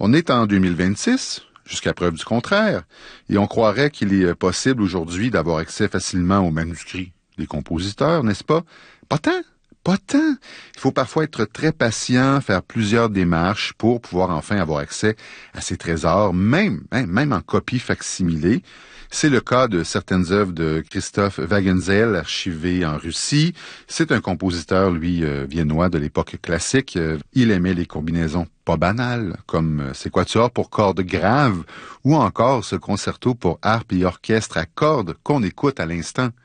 On est en 2026, jusqu'à preuve du contraire, et on croirait qu'il est possible aujourd'hui d'avoir accès facilement aux manuscrits des compositeurs, n'est-ce pas? Pas tant. Pas tant. Il faut parfois être très patient, faire plusieurs démarches pour pouvoir enfin avoir accès à ces trésors, même en copie facsimilée. C'est le cas de certaines œuvres de Christoph Wagenseil, archivées en Russie. C'est un compositeur, lui, viennois de l'époque classique. Il aimait les combinaisons pas banales, comme ces quatuors pour cordes graves, ou encore ce concerto pour harpe et orchestre à cordes qu'on écoute à l'instant.